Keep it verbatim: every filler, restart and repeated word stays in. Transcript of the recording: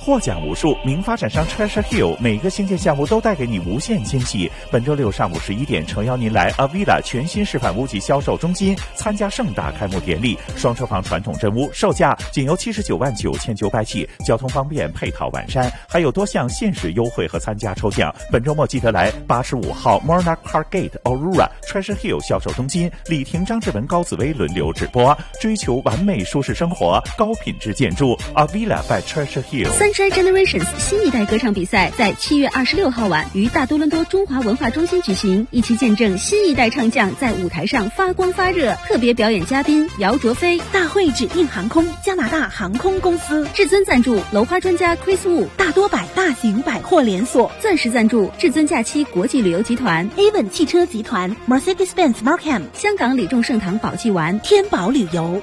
获奖无数，名发展商 Treasure Hill 每个新建项目都带给你无限惊喜。本周六上午十一点，诚邀您来 Avila 全新示范屋及销售中心参加盛大开幕典礼。双车房传统真屋售价仅由七十九万九千九百起，交通方便，配套完善，还有多项限时优惠和参加抽奖。本周末记得来八十五号 Morna Car Gate Aurora Treasure Hill 销售中心，李婷、张志文、高紫薇轮流直播，追求完美舒适生活，高品质建筑 Avila by Treasure Hill。Sunshine Generations 新一代歌唱比赛在七月二十六号晚于大多伦多中华文化中心举行，一起见证新一代唱将在舞台上发光发热。特别表演嘉宾姚卓飞，大会指定航空加拿大航空公司，至尊赞助楼花专家 Chris Wu， 大多百大型百货连锁，钻石赞助至尊假期国际旅游集团 ，Avon 汽车集团 ，Mercedes-Benz Markham， 香港李众盛堂宝济丸，天宝旅游。